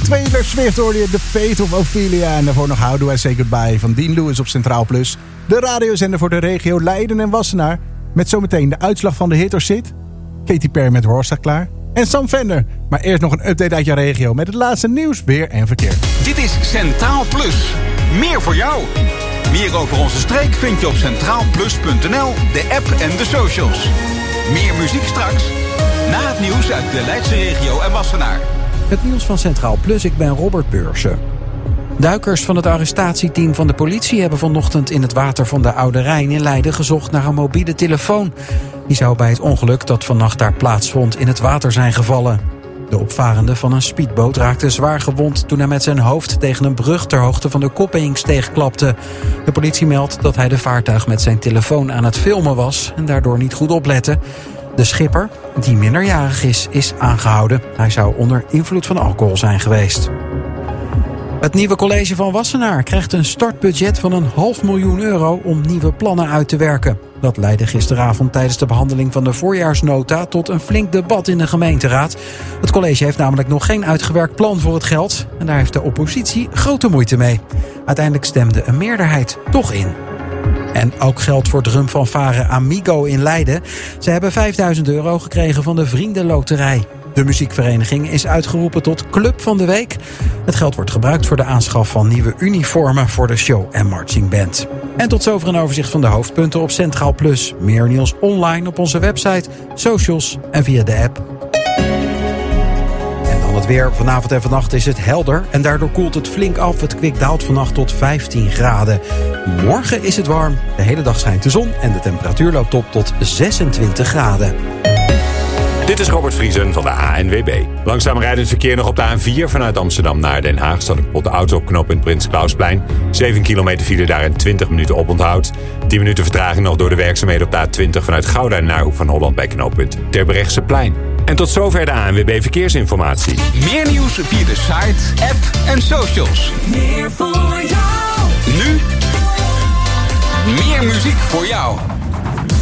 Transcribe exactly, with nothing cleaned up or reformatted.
Taylor Swift hoorde je The Fate of Ophelia. En daarvoor nog How Do I Say Goodbye van Dean Lewis op Centraal Plus. De radiozender voor de regio Leiden en Wassenaar. Met zometeen de uitslag van de hit or sit. Katy Perry met Roar staat klaar. En Sam Vender. Maar eerst nog een update uit jouw regio met het laatste nieuws, weer en verkeer. Dit is Centraal Plus. Meer voor jou. Meer over onze streek vind je op centraal plus punt n l, de app en de socials. Meer muziek straks. Na het nieuws uit de Leidse regio en Wassenaar. Het nieuws van Centraal Plus, ik ben Robert Beursen. Duikers van het arrestatieteam van de politie hebben vanochtend in het water van de Oude Rijn in Leiden gezocht naar een mobiele telefoon. Die zou bij het ongeluk dat vannacht daar plaatsvond in het water zijn gevallen. De opvarende van een speedboot raakte zwaar gewond toen hij met zijn hoofd tegen een brug ter hoogte van de Koppeingsteeg klapte. De politie meldt dat hij de vaartuig met zijn telefoon aan het filmen was en daardoor niet goed oplette. De schipper, die minderjarig is, is aangehouden. Hij zou onder invloed van alcohol zijn geweest. Het nieuwe college van Wassenaar krijgt een startbudget van een half miljoen euro om nieuwe plannen uit te werken. Dat leidde gisteravond tijdens de behandeling van de voorjaarsnota tot een flink debat in de gemeenteraad. Het college heeft namelijk nog geen uitgewerkt plan voor het geld en daar heeft de oppositie grote moeite mee. Uiteindelijk stemde een meerderheid toch in. En ook geldt voor drumfanfare Amigo in Leiden. Ze hebben vijfduizend euro gekregen van de Vriendenloterij. De muziekvereniging is uitgeroepen tot Club van de Week. Het geld wordt gebruikt voor de aanschaf van nieuwe uniformen voor de show en marchingband. En tot zover een overzicht van de hoofdpunten op Centraal Plus. Meer nieuws online op onze website, socials en via de app. En dan het weer. Vanavond en vannacht is het helder en daardoor koelt het flink af. Het kwik daalt vannacht tot vijftien graden. Morgen is het warm, de hele dag schijnt de zon en de temperatuur loopt op tot zesentwintig graden. Dit is Robert Vriesen van de A N W B. Langzaam rijdend verkeer nog op de A N vier vanuit Amsterdam naar Den Haag. Staat op de auto op knooppunt Prins Klausplein. zeven kilometer file daar en twintig minuten oponthoud. tien minuten vertraging nog door de werkzaamheden op de A twintig vanuit Gouda naar Hoek van Holland bij knooppunt Terbrechtseplein. En tot zover de A N W B Verkeersinformatie. Meer nieuws via de site, app en socials. Meer voor jou. Nu meer muziek voor jou.